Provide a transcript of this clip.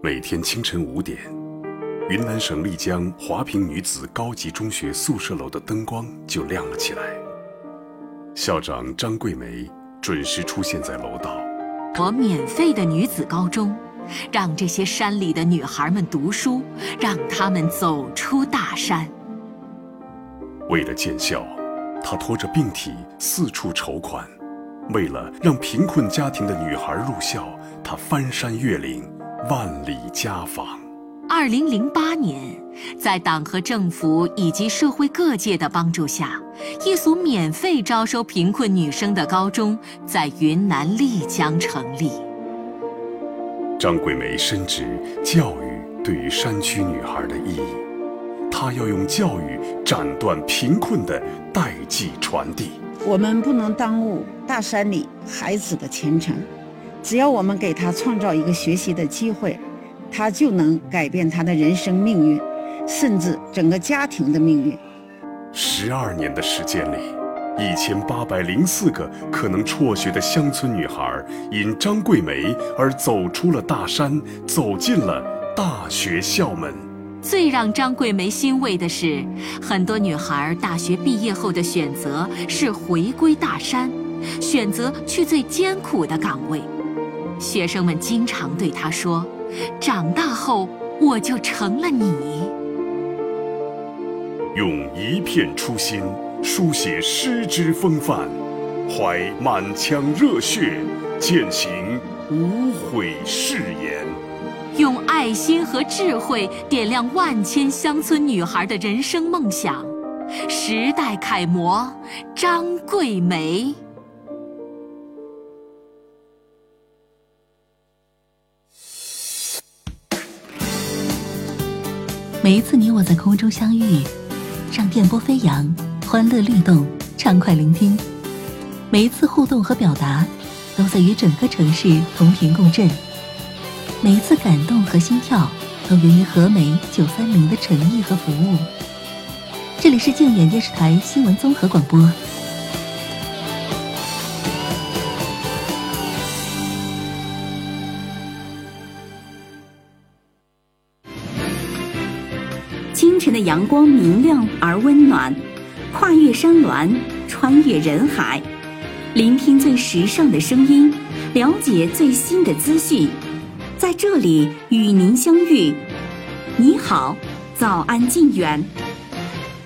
每天清晨5点，云南省丽江华坪女子高级中学宿舍楼的灯光就亮了起来。校长张桂梅准时出现在楼道。 我免费的女子高中，让这些山里的女孩们读书，让她们走出大山。 为了建校，她拖着病体四处筹款。为了让贫困家庭的女孩入校，她翻山越岭，万里家访。 2008年，在党和政府以及社会各界的帮助下，一所免费招收贫困女生的高中在云南丽江成立。 张桂梅深知教育对于山区女孩的意义，她要用教育斩断贫困的代际传递。 我们不能耽误大山里孩子的前程，只要我们给他创造一个学习的机会，他就能改变他的人生命运，甚至整个家庭的命运。 12年的时间里，1804个可能辍学的乡村女孩，因张桂梅而走出了大山，走进了大学校门。 最让张桂梅欣慰的是，很多女孩大学毕业后的选择是回归大山，选择去最艰苦的岗位。学生们经常对她说：“长大后我就成了你。” 用一片初心书写诗之风范，怀满腔热血践行无悔誓言。 用爱心和智慧点亮万千乡村女孩的人生梦想，时代楷模张桂梅。 每一次你我在空中相遇，让电波飞扬，欢乐律动，畅快聆听。每一次互动和表达，都在与整个城市同频共振。每一次感动和心跳，都源于和美930的诚意和服务。这里是静远电视台新闻综合广播。 清晨的阳光明亮而温暖，跨越山峦，穿越人海，聆听最时尚的声音，了解最新的资讯，在这里与您相遇。你好，早安静远。